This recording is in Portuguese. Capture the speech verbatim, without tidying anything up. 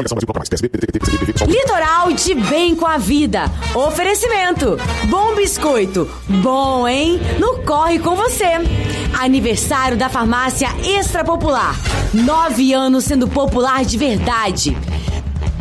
Litoral de bem com a vida. Oferecimento. Bom biscoito. Bom, hein? No Corre com você. Aniversário da Farmácia Extra Popular. Nove anos sendo popular de verdade.